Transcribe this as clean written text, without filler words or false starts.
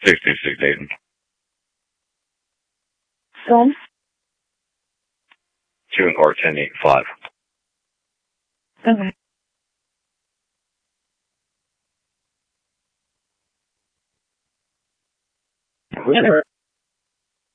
66 Dayton. Film? 2 and or 1085. Okay. Whatever.